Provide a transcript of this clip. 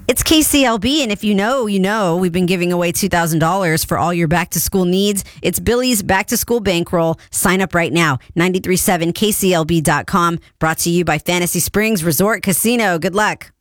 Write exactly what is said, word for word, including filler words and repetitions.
It's K C L B, and if you know, you know, we've been giving away two thousand dollars for all your back-to-school needs. It's Billy's Back-to-School Bankroll. Sign up right now, nine three seven K C L B dot com. Brought to you by Fantasy Springs Resort Casino. Good luck.